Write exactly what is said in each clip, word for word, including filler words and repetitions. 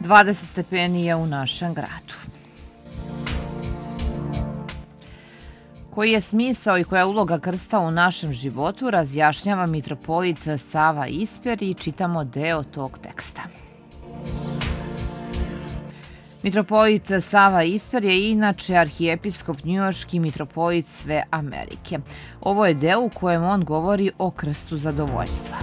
dvadeset stepeni je u našem gradu. Koji je smisao i koja je uloga krsta u našem životu, razjašnjava mitropolit Sava Isper i čitamo deo tog teksta. Mitropolit Sava Isper je inače arhijepiskop njujorški mitropolit sve Amerike. Ovo je deo u kojem on govori o krstu zadovoljstva.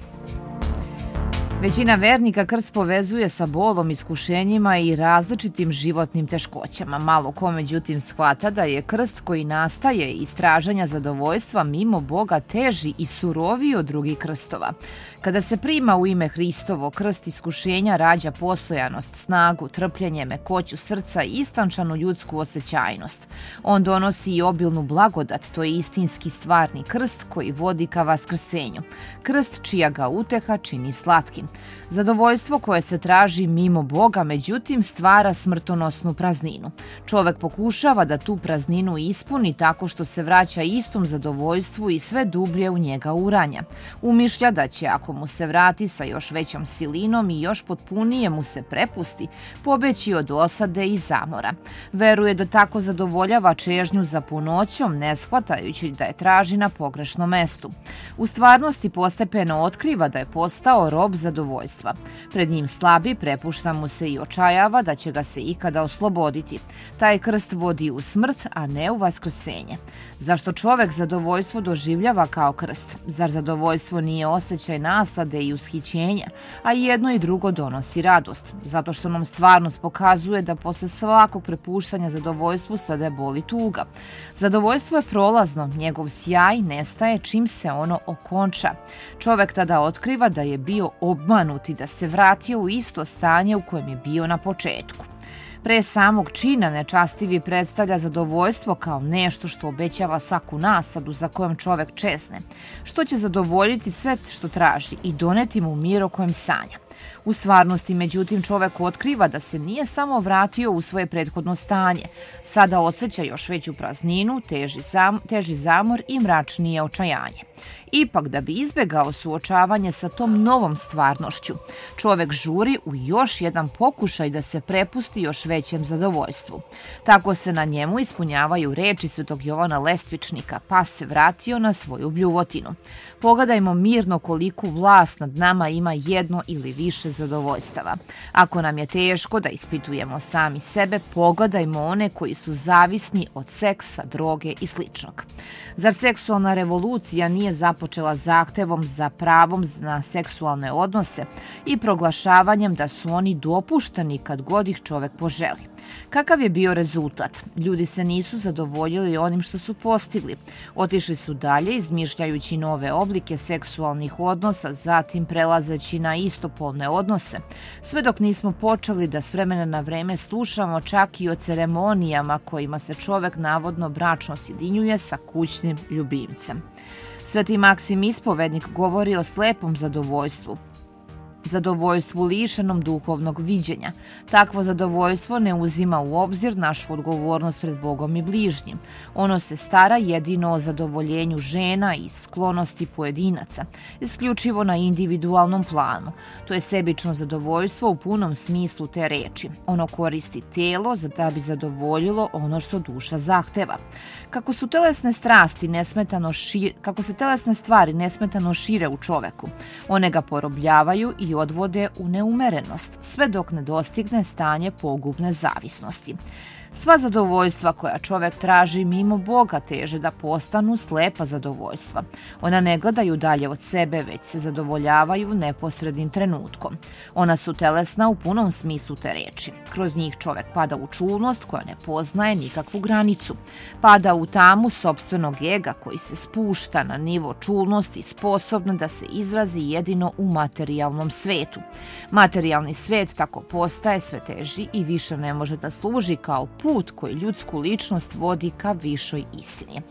Većina vernika krst povezuje sa bolom, iskušenjima i različitim životnim teškoćama. Malo ko međutim shvata da je krst koji nastaje iz traženja zadovoljstva mimo Boga teži i suroviji od drugih krstova. Kada se prima u ime Hristovo, krst iskušenja rađa postojanost, snagu, trpljenje, mekoću srca i istančanu ljudsku osjećajnost. On donosi i obilnu blagodat, to je istinski stvarni krst koji vodi ka vaskrsenju. Krst čija ga uteha čini slatkim. Zadovoljstvo koje se traži mimo Boga, međutim, stvara smrtonosnu prazninu. Čovek pokušava da tu prazninu ispuni tako što se vraća istom zadovoljstvu i sve dublje u njega uranja. Umišlja da će, ako mu se vrati sa još većom silinom i još potpunije mu se prepusti, pobeći od osade i zamora. Veruje da tako zadovoljava čežnju za punoćom, ne shvatajući da je traži na pogrešnom mestu. U stvarnosti postepeno otkriva da je postao rob zadovoljstva. Pred njim slabi, prepušta mu se i očajava da će ga se ikada osloboditi. Taj krst vodi u smrt, a ne u vaskrsenje. Zašto čovek zadovoljstvo doživljava kao krst? Zar zadovoljstvo nije osjećaj nasade i ushićenja, a jedno i drugo donosi radost? Zato što nam stvarnost pokazuje da posle svakog prepuštanja zadovoljstvu slede bol i tuga. Zadovoljstvo je prolazno, njegov sjaj nestaje čim se ono okonča. Čovek tada otkriva da je bio obmanut i da se vratio u isto stanje u kojem je bio na početku. Pre samog čina nečastivi predstavlja zadovoljstvo kao nešto što obećava svaku nasadu za kojom čovek čezne, što će zadovoljiti sve što traži i doneti mu mir o kojem sanja. U stvarnosti, međutim, čovek otkriva da se nije samo vratio u svoje prethodno stanje. Sada osjeća još veću prazninu, teži, zam, teži zamor i mračnije očajanje. Ipak, da bi izbegao suočavanje sa tom novom stvarnošću, čovek žuri u još jedan pokušaj da se prepusti još većem zadovoljstvu. Tako se na njemu ispunjavaju reči svetog Jovana Lestvičnika, pa se vratio na svoju bljuvotinu. Pogledajmo mirno koliku vlast nad nama ima jedno ili više zadovoljstava. Ako nam je teško da ispitujemo sami sebe, pogledajmo one koji su zavisni od seksa, droge i sličnog. Zar seksualna revolucija nije započela zahtevom za pravom na seksualne odnose i proglašavanjem da su oni dopušteni kad god ih čovek poželi? Kakav je bio rezultat? Ljudi se nisu zadovoljili onim što su postigli. Otišli su dalje, izmišljajući nove oblike seksualnih odnosa, zatim prelazeći na istopolne odnose, sve dok nismo počeli da s vremena na vreme slušamo čak i o ceremonijama kojima se čovek navodno bračno sjedinjuje sa kućnim ljubimcem. Sveti Maksim Ispovednik govori o slepom zadovoljstvu, zadovoljstvu lišenom duhovnog viđenja. Takvo zadovoljstvo ne uzima u obzir našu odgovornost pred Bogom i bližnjim. Ono se stara jedino o zadovoljenju žena i sklonosti pojedinaca, isključivo na individualnom planu. To je sebično zadovoljstvo u punom smislu te reči. Ono koristi telo da bi zadovoljilo ono što duša zahteva. Kako su telesne strasti nesmetano šire, kako se telesne stvari nesmetano šire u čoveku, one ga porobljavaju i odvode u neumerenost, sve dok ne dostigne stanje pogubne zavisnosti. Sva zadovoljstva koja čovek traži mimo Boga teže da postanu slepa zadovoljstva. Ona ne gledaju dalje od sebe, već se zadovoljavaju neposrednim trenutkom. Ona su telesna u punom smislu te reči. Kroz njih čovek pada u čulnost koja ne poznaje nikakvu granicu. Pada u tamu sopstvenog ega koji se spušta na nivo čulnosti sposobna da se izrazi jedino u materijalnom svetu. Materijalni svet tako postaje sve teži i više ne može da služi kao put koji ljudsku ličnost vodi ka višoj istini.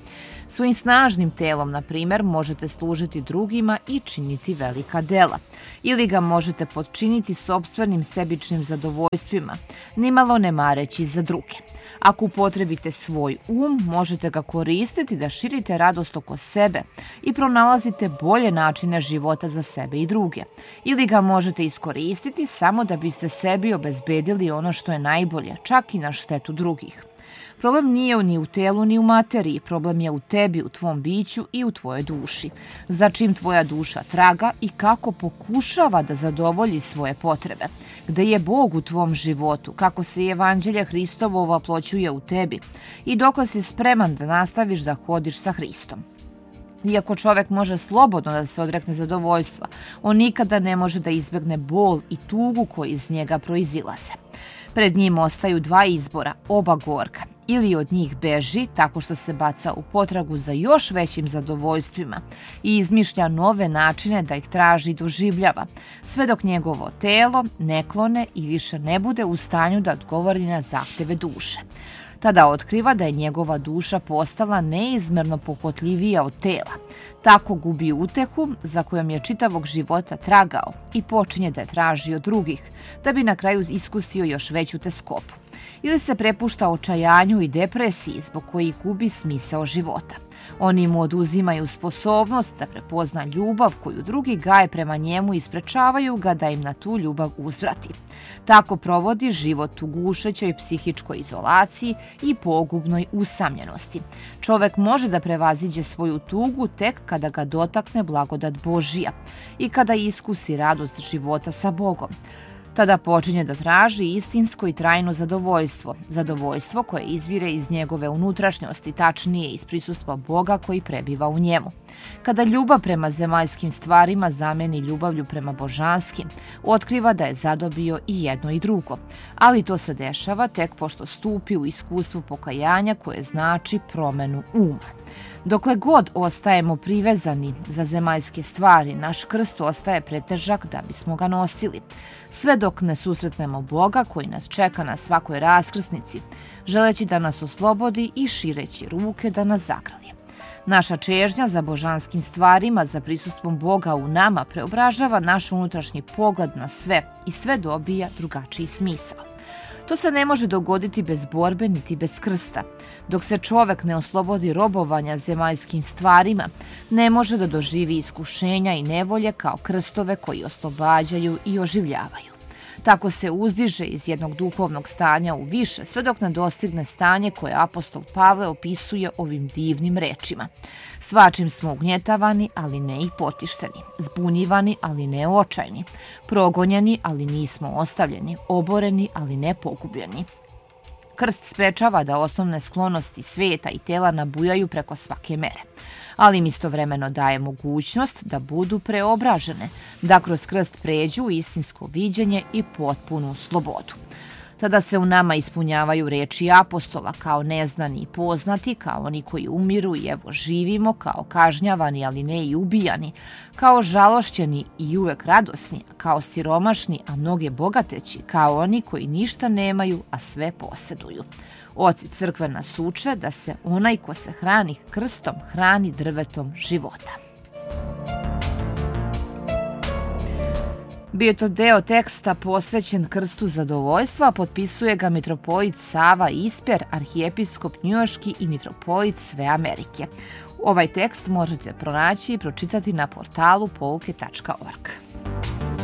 Svojim snažnim telom, na primjer, možete služiti drugima i činiti velika dela. Ili ga možete potčiniti sopstvenim sebičnim zadovoljstvima, nimalo ne mareći za druge. Ako upotrebite svoj um, možete ga koristiti da širite radost oko sebe i pronalazite bolje načine života za sebe i druge. Ili ga možete iskoristiti samo da biste sebi obezbedili ono što je najbolje, čak i na štetu drugih. Problem nije ni u telu ni u materiji, problem je u tebi, u tvom biću i u tvojoj duši. Za čim tvoja duša traga i kako pokušava da zadovolji svoje potrebe. Gde je Bog u tvom životu, kako se evanđelje Hristovo ovaploćuje u tebi i dokle si spreman da nastaviš da hodiš sa Hristom. Iako čovek može slobodno da se odrekne zadovoljstva, on nikada ne može da izbegne bol i tugu koji iz njega proizilaze. Pred njim ostaju dva izbora, oba gorka. Ili od njih beži tako što se baca u potragu za još većim zadovoljstvima i izmišlja nove načine da ih traži i doživljava, sve dok njegovo telo ne klone i više ne bude u stanju da odgovori na zahteve duše. Tada otkriva da je njegova duša postala neizmerno pohotljivija od tela. Tako gubi utehu za kojom je čitavog života tragao i počinje da je traži od drugih, da bi na kraju iskusio još veću teskobu. Ili se prepušta očajanju i depresiji zbog kojih gubi smisao života. Oni mu oduzimaju sposobnost da prepozna ljubav koju drugi gaje prema njemu i sprečavaju ga da im na tu ljubav uzvrati. Tako provodi život u gušećoj psihičkoj izolaciji i pogubnoj usamljenosti. Čovek može da prevaziđe svoju tugu tek kada ga dotakne blagodat Božija i kada iskusi radost života sa Bogom. Tada počinje da traži istinsko i trajno zadovoljstvo, zadovoljstvo koje izvire iz njegove unutrašnjosti, tačnije iz prisustva Boga koji prebiva u njemu. Kada ljubav prema zemaljskim stvarima zameni ljubavlju prema božanskim, otkriva da je zadobio i jedno i drugo, ali to se dešava tek pošto stupi u iskustvo pokajanja koje znači promenu uma. Dokle god ostajemo privezani za zemaljske stvari, naš krst ostaje pretežak da bismo ga nosili. Sve dok ne susretnemo Boga koji nas čeka na svakoj raskrsnici, želeći da nas oslobodi i šireći ruke da nas zagrli. Naša čežnja za božanskim stvarima, za prisustvom Boga u nama, preobražava naš unutrašnji pogled na sve i sve dobija drugačiji smisao. To se ne može dogoditi bez borbe niti bez krsta. Dok se čovek ne oslobodi robovanja zemaljskim stvarima, ne može da doživi iskušenja i nevolje kao krstove koji oslobađaju i oživljavaju. Tako se uzdiže iz jednog duhovnog stanja u više, sve dok ne dostigne stanje koje apostol Pavle opisuje ovim divnim rečima. Svačim smo ugnjetavani, ali ne i potišteni, zbunjivani, ali ne očajni, progonjeni, ali nismo ostavljeni, oboreni, ali ne pogubljeni. Krst sprečava da osnovne sklonosti sveta i tela nabujaju preko svake mere, ali im istovremeno daje mogućnost da budu preobražene, da kroz krst pređu u istinsko viđenje i potpunu slobodu. Tada se u nama ispunjavaju reči apostola kao neznani i poznati, kao oni koji umiru i evo živimo, kao kažnjavani ali ne i ubijani, kao žalošćeni i uvek radosni, kao siromašni a mnoge bogateći, kao oni koji ništa nemaju a sve poseduju. Oci crkve nas uče da se onaj ko se hrani krstom hrani drvetom života. Bio je to deo teksta posvećen krstu zadovoljstva, potpisuje ga mitropolit Sava Isper, arhijepiskop njujorški i mitropolit sve Amerike. Ovaj tekst možete pronaći i pročitati na portalu pouke tačka org.